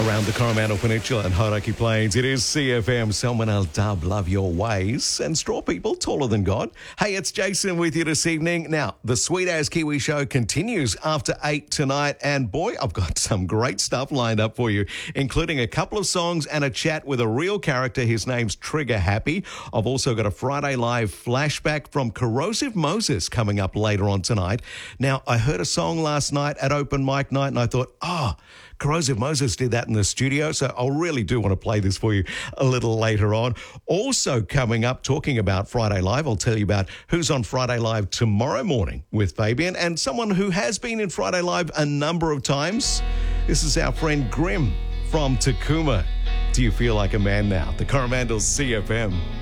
Around the Coromandel Peninsula and Hauraki Plains, it is CFM, Salmonel Dub, Love Your Ways, and Straw People, Taller Than God. Hey, it's Jason with you this evening. Now, the Sweet As Kiwi show continues after 8 tonight, and boy, I've got some great stuff lined up for you, including a couple of songs and a chat with a real character. His name's Trigger Happy. I've also got a Friday Live flashback from Corrosive Moses coming up later on tonight. Now, I heard a song last night at Open Mic Night, and I thought, Corrosive Moses did that in the studio, so I really do want to play this for you a little later on. Also coming up, talking about Friday Live, I'll tell you about who's on Friday Live tomorrow morning with Fabian, and someone who has been in Friday Live a number of times. This is our friend Grim from Takuma. Do you feel like a man now? The Coromandel's CFM.